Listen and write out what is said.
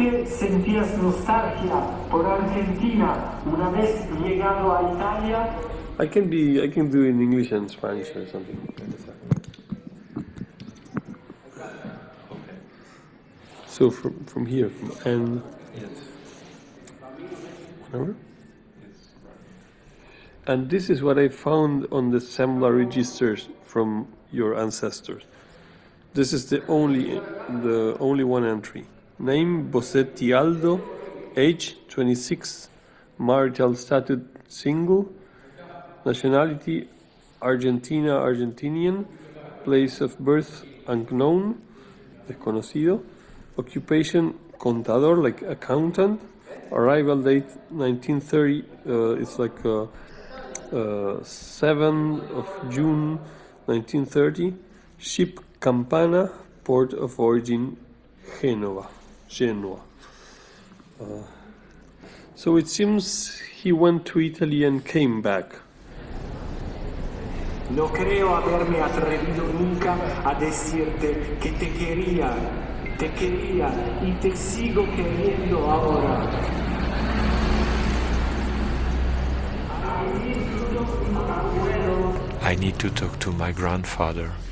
qué sentías nostalgia por Argentina una vez llegado a Italia? I can do it in English and Spanish or something. So from here, from N. Yes. Whatever. And this is what I found on the SEMLA registers from your ancestors. This is the only one entry. Name Bossetti Aldo, age 26, marital status single, nationality Argentina, Argentinian, place of birth unknown, desconocido, occupation contador, like accountant, arrival date 1930, it's like 7th of June 1930, ship Campana, port of origin Genoa. So it seems he went to Italy and came back. No creo haberme atrevido nunca a decirte que te quería y te sigo queriendo ahora. I need to talk to my grandfather.